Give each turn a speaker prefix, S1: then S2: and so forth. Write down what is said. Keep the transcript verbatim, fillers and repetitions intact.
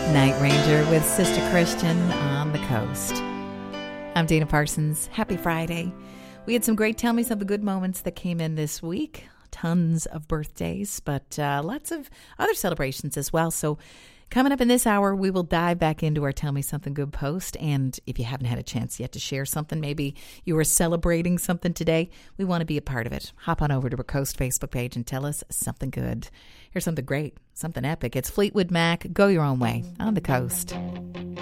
S1: Night Ranger with Sister Christian on the coast. I'm Dana Parsons. Happy Friday. We had some great Tell Me Something Good moments that came in this week. Tons of birthdays, but uh, lots of other celebrations as well. So coming up in this hour, we will dive back into our Tell Me Something Good post. And if you haven't had a chance yet to share something, maybe you were celebrating something today, we want to be a part of it. Hop on over to our Coast Facebook page and tell us something good. Here's something great, something epic. It's Fleetwood Mac, Go Your Own Way on the coast.